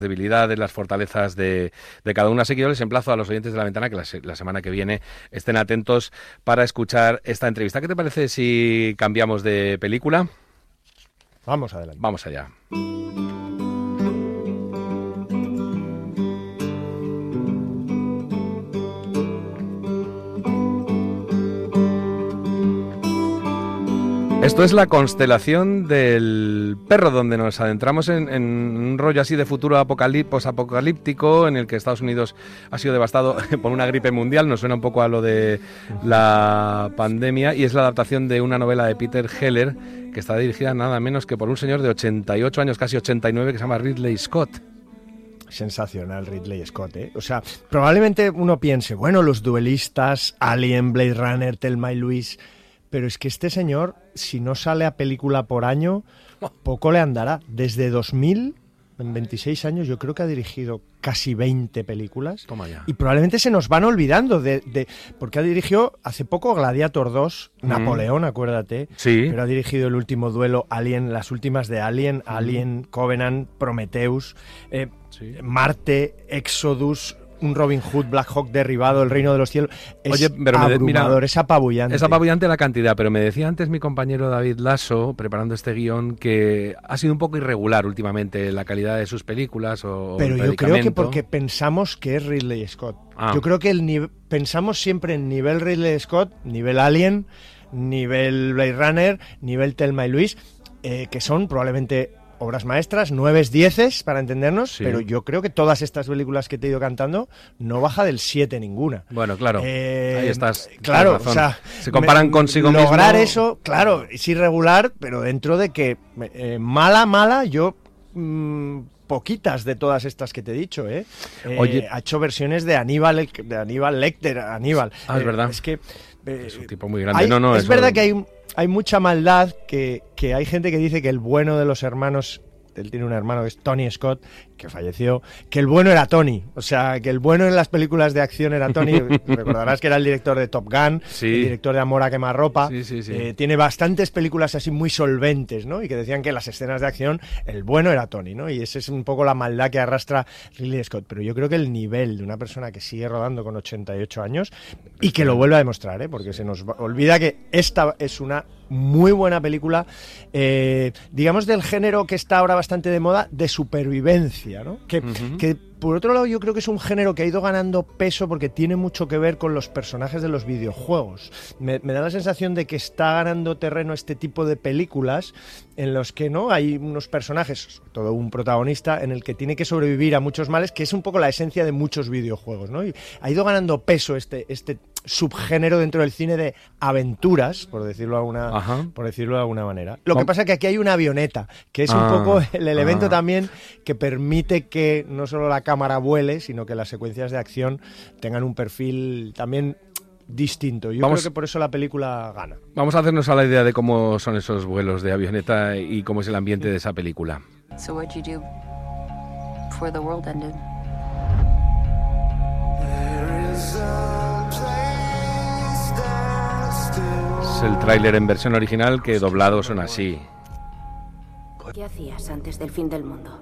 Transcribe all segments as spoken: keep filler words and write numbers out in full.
debilidades, las fortalezas de, de cada una. Así que yo les emplazo a los oyentes de La Ventana que la, la semana que viene estén atentos para escuchar esta entrevista. ¿Qué te parece si cambiamos de película? Vamos adelante. Vamos allá. Esto es La constelación del perro, donde nos adentramos en, en un rollo así de futuro apocalíptico en el que Estados Unidos ha sido devastado por una gripe mundial. Nos suena un poco a lo de la pandemia, y es la adaptación de una novela de Peter Heller que está dirigida nada menos que por un señor de ochenta y ocho años, casi ochenta y nueve, que se llama Ridley Scott. Sensacional Ridley Scott, ¿eh? O sea, probablemente uno piense, bueno, Los duelistas, Alien, Blade Runner, Thelma y Louise... Pero es que este señor, si no sale a película por año, poco le andará. Desde dos mil, en veintiséis años, yo creo que ha dirigido casi veinte películas. Toma ya. Y probablemente se nos van olvidando, de, de porque ha dirigido hace poco Gladiator dos, mm. Napoleón, acuérdate. Sí. Pero ha dirigido El último duelo, Alien, las últimas de Alien, mm. Alien, Covenant, Prometheus, eh, sí. Marte, Exodus... Un Robin Hood, Black Hawk derribado, El reino de los cielos. Es Oye, pero abrumador, mira, es apabullante. Es apabullante la cantidad, pero me decía antes mi compañero David Lasso, preparando este guión, que ha sido un poco irregular últimamente la calidad de sus películas o Pero yo creo que porque pensamos que es Ridley Scott. Ah. Yo creo que el nive- pensamos siempre en nivel Ridley Scott, nivel Alien, nivel Blade Runner, nivel Thelma y Louise, eh, que son probablemente... obras maestras, nueves, dieces, para entendernos, sí. Pero yo creo que todas estas películas que te he ido cantando no baja del siete ninguna. Bueno, claro, eh, ahí estás. Claro, o sea, se comparan me, consigo lograr mismo. Lograr eso, claro, es irregular, pero dentro de que eh, mala, mala, yo... Mmm, poquitas de todas estas que te he dicho, ¿eh? eh Oye, ha hecho versiones de Aníbal, de Aníbal Lecter, Aníbal. Ah, es verdad. Eh, es que... Eh, es un tipo muy grande. Hay, no, no, es eso... verdad que hay, hay mucha maldad, que, que hay gente que dice que el bueno de los hermanos... Él tiene un hermano que es Tony Scott, que falleció, que el bueno era Tony. O sea, que el bueno en las películas de acción era Tony. Recordarás que era el director de Top Gun, sí. El director de Amor a quemarropa. Sí, sí, sí. Eh, tiene bastantes películas así muy solventes, ¿no? Y que decían que en las escenas de acción el bueno era Tony, ¿no? Y esa es un poco la maldad que arrastra Ridley Scott. Pero yo creo que el nivel de una persona que sigue rodando con ochenta y ocho años y que lo vuelve a demostrar, ¿eh? Porque se nos olvida que esta es una muy buena película, eh, digamos del género que está ahora bastante de moda, de supervivencia, ¿no? Que, uh-huh. que por otro lado yo creo que es un género que ha ido ganando peso porque tiene mucho que ver con los personajes de los videojuegos. Me, me da la sensación de que está ganando terreno este tipo de películas en los que no hay unos personajes, sobre todo un protagonista, en el que tiene que sobrevivir a muchos males, que es un poco la esencia de muchos videojuegos, ¿no? Y ha ido ganando peso este, este subgénero dentro del cine de aventuras, por decirlo de alguna, por decirlo de alguna manera. Lo que pasa es que aquí hay una avioneta, que es ah, un poco el elemento ah. también que permite que no solo la cámara vuele, sino que las secuencias de acción tengan un perfil también distinto. Yo vamos, creo que por eso la película gana. Vamos a hacernos a la idea de cómo son esos vuelos de avioneta y cómo es el ambiente de esa película. So what'd you do before the world ended? Es el tráiler en versión original, que doblado suena así. ¿Qué hacías antes del fin del mundo?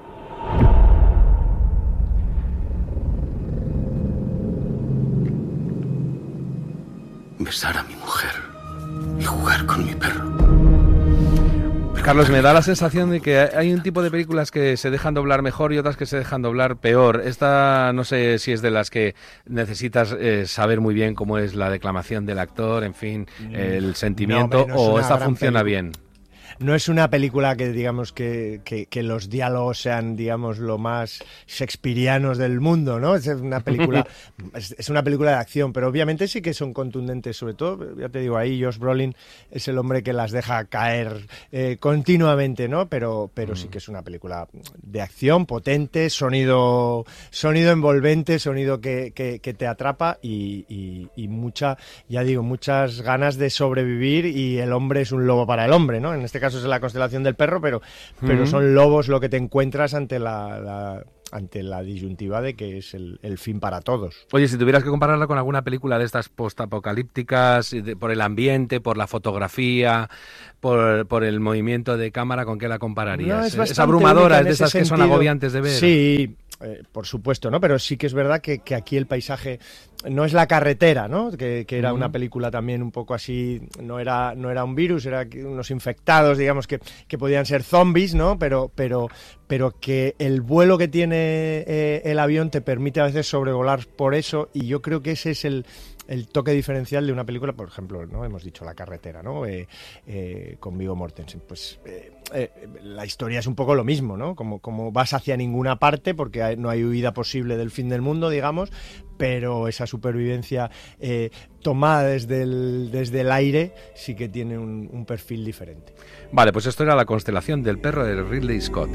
Besar a mi mujer y jugar con mi perro. Carlos, me da la sensación de que hay un tipo de películas que se dejan doblar mejor y otras que se dejan doblar peor. Esta no sé si es de las que necesitas eh, saber muy bien cómo es la declamación del actor, en fin, el sentimiento, no, no o esta funciona película. bien. No es una película que digamos que, que, que los diálogos sean, digamos, lo más shakespearianos del mundo, ¿no? Es una película, es, es una película de acción, pero obviamente sí que son contundentes, sobre todo, ya te digo, ahí Josh Brolin es el hombre que las deja caer eh, continuamente, ¿no? Pero, pero mm. sí que es una película de acción, potente, sonido, sonido envolvente, sonido que, que, que te atrapa y, y, y mucha, ya digo, muchas ganas de sobrevivir, y el hombre es un lobo para el hombre, ¿no? En este caso es la constelación del perro, pero, pero uh-huh. son lobos lo que te encuentras ante la, la, ante la disyuntiva de que es el, el fin para todos. Oye, si tuvieras que compararla con alguna película de estas postapocalípticas, de, por el ambiente, por la fotografía, por, por el movimiento de cámara, ¿con qué la compararías? No, es, es abrumadora, es de esas que son agobiantes de ver. Sí, eh, por supuesto, ¿no? Pero sí que es verdad que, que aquí el paisaje no es La carretera, ¿no? Que, que era uh-huh. una película también un poco así, no era, no era un virus, era unos infectados, digamos, que, que podían ser zombies, ¿no? Pero, pero, pero que el vuelo que tiene eh, el avión te permite a veces sobrevolar por eso, y yo creo que ese es el el toque diferencial de una película, por ejemplo, no hemos dicho La carretera, ¿no? Eh, eh, con Viggo Mortensen. Pues eh, eh, la historia es un poco lo mismo, ¿no? Como, como vas hacia ninguna parte, porque hay, no hay huida posible del fin del mundo, digamos, pero esa supervivencia eh, tomada desde el, desde el aire sí que tiene un, un perfil diferente. Vale, pues esto era La constelación del perro de Ridley Scott.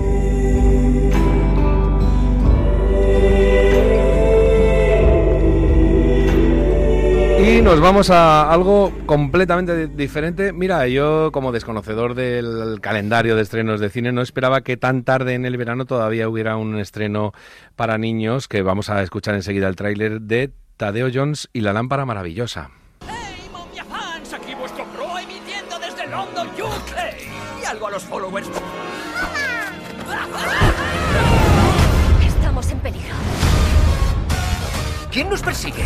Y nos vamos a algo completamente diferente. Mira, yo como desconocedor del calendario de estrenos de cine no esperaba que tan tarde en el verano todavía hubiera un estreno para niños, que vamos a escuchar enseguida el tráiler de Tadeo Jones y la lámpara maravillosa. ¡Hey, momia fans! Aquí vuestro pro emitiendo desde London, U K. Y algo a los followers. Estamos en peligro. ¿Quién nos persigue?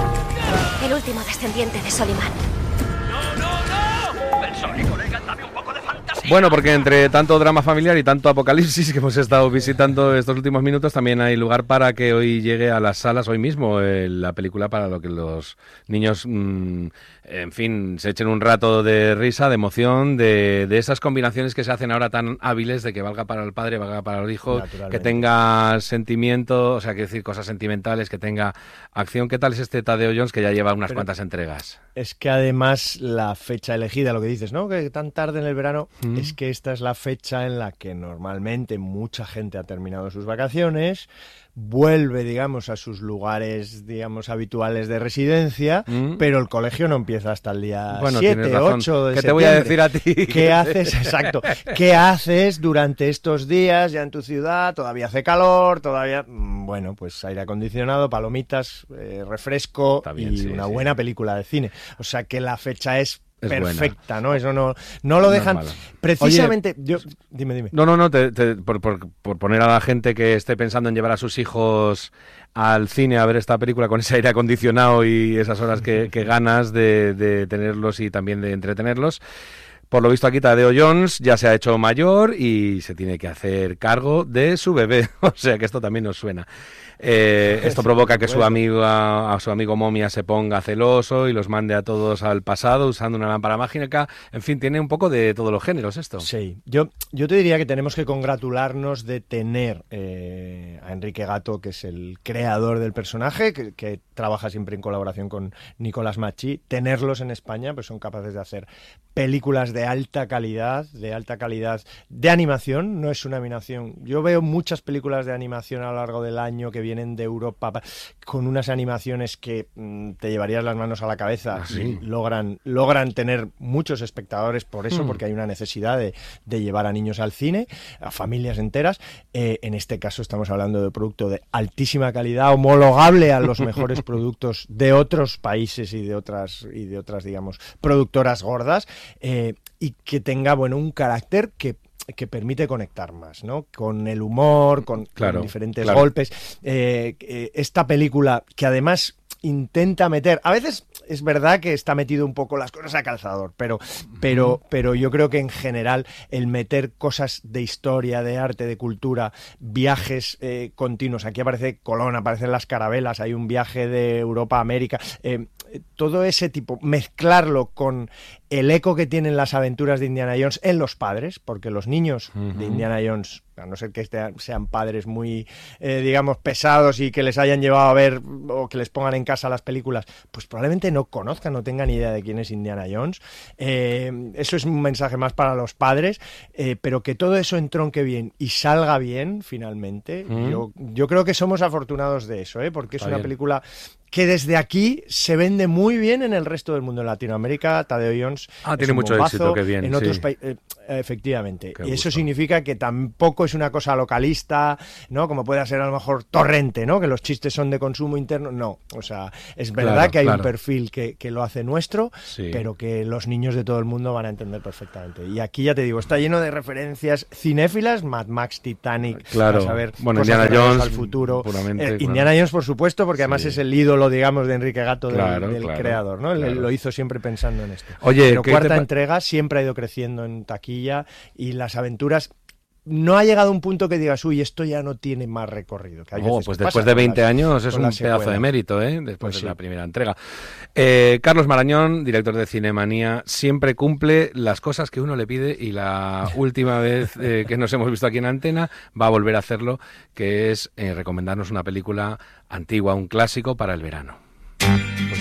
El último descendiente de Soliman. ¡No, no, no! El Soli, colega, dame un poco de fantasía. Bueno, porque entre tanto drama familiar y tanto apocalipsis que hemos estado visitando estos últimos minutos, también hay lugar para que hoy llegue a las salas, hoy mismo, eh, la película para lo que los niños, mmm, en fin, se echen un rato de risa, de emoción, de, de esas combinaciones que se hacen ahora tan hábiles, de que valga para el padre, valga para el hijo, que tenga sentimiento, o sea, que decir cosas sentimentales, que tenga acción. ¿Qué tal es este Tadeo Jones, que ya lleva unas Pero cuantas entregas? Es que además la fecha elegida, lo que dices, ¿no? Que tan tarde en el verano, mm. es que esta es la fecha en la que normalmente mucha gente ha terminado sus vacaciones, vuelve, digamos, a sus lugares, digamos, habituales de residencia, mm. pero el colegio no empieza hasta el día bueno, siete, ocho de ¿Qué septiembre. te voy a decir a ti? ¿Qué haces? Exacto. ¿Qué haces durante estos días ya en tu ciudad? Todavía hace calor, todavía... Bueno, pues aire acondicionado, palomitas, eh, refresco bien, y sí, una sí. buena película de cine. O sea que la fecha es... Es perfecta, buena. ¿no? Eso no, no lo dejan. No precisamente. Oye, yo, dime, dime. No, no, no. Te, te, por, por, por poner a la gente que esté pensando en llevar a sus hijos al cine a ver esta película con ese aire acondicionado y esas horas que, que ganas de, de tenerlos y también de entretenerlos. Por lo visto aquí Tadeo Jones ya se ha hecho mayor y se tiene que hacer cargo de su bebé. O sea que esto también nos suena. Eh, esto provoca que su amigo, a, a su amigo Momia se ponga celoso y los mande a todos al pasado usando una lámpara mágica. En fin, tiene un poco de todos los géneros esto. Sí, yo, yo te diría que tenemos que congratularnos de tener eh, a Enrique Gatto, que es el creador del personaje, que, que trabaja siempre en colaboración con Nicolás Macchi, tenerlos en España, pues son capaces de hacer películas de alta calidad, de alta calidad de animación, no es una animación. Yo veo muchas películas de animación a lo largo del año que vienen de Europa con unas animaciones que mmm, te llevarías las manos a la cabeza. ¿Sí? Y logran, logran tener muchos espectadores por eso, mm. porque hay una necesidad de, de llevar a niños al cine, a familias enteras. Eh, en este caso estamos hablando de producto de altísima calidad, homologable a los mejores productos de otros países y de otras, y de otras digamos, productoras gordas, eh, y que tenga, bueno, un carácter que que permite conectar más, ¿no? Con el humor, con, claro, con diferentes claro. golpes. Eh, eh, esta película que además intenta meter, a veces es verdad que está metido un poco las cosas a calzador, pero, pero, pero yo creo que en general el meter cosas de historia, de arte, de cultura, viajes eh, continuos, aquí aparece Colón, aparecen las carabelas, hay un viaje de Europa a América, eh, todo ese tipo, mezclarlo con el eco que tienen las aventuras de Indiana Jones en los padres, porque los niños uh-huh. de Indiana Jones, a no ser que este, sean padres muy, eh, digamos, pesados y que les hayan llevado a ver o que les pongan en casa las películas, pues probablemente no conozcan, no tengan idea de quién es Indiana Jones. Eh, eso es un mensaje más para los padres, eh, pero que todo eso entronque bien y salga bien, finalmente. Uh-huh. Yo, yo creo que somos afortunados de eso, ¿eh? Porque es Está una bien. película que desde aquí se vende muy bien en el resto del mundo. En Latinoamérica, Tadeo Jones ah, es tiene un mucho bombazo, éxito, qué bien. En otros sí. países, eh, efectivamente. Qué y eso gusto. significa que tampoco es una cosa localista, ¿no? Como puede ser a lo mejor Torrente, ¿no? Que los chistes son de consumo interno. No, o sea, es verdad Claro, que hay claro. un perfil que, que lo hace nuestro, Sí. pero que los niños de todo el mundo van a entender perfectamente. Y aquí ya te digo, está lleno de referencias cinéfilas, Mad Max, Titanic, Claro. a ver, Bueno, cosas Indiana de Regreso Jones, al futuro. puramente, Eh, claro. Indiana Jones, por supuesto, porque además Sí. es el ídolo, digamos, de Enrique Gato, del, Claro, del claro, creador, ¿no? Él claro. lo hizo siempre pensando en esto. Oye, pero ¿qué cuarta te pa- entrega siempre ha ido creciendo en taquilla y las aventuras... No ha llegado a un punto que digas, uy, esto ya no tiene más recorrido. Que hay Oh, veces pues que después pasa de con veinte las- años es con un la pedazo secuela. de mérito, ¿eh? Después Pues de sí. la primera entrega. Eh, Carlos Marañón, director de Cinemanía, siempre cumple las cosas que uno le pide y la última vez eh, que nos hemos visto aquí en Antena va a volver a hacerlo, que es eh, recomendarnos una película antigua, un clásico para el verano.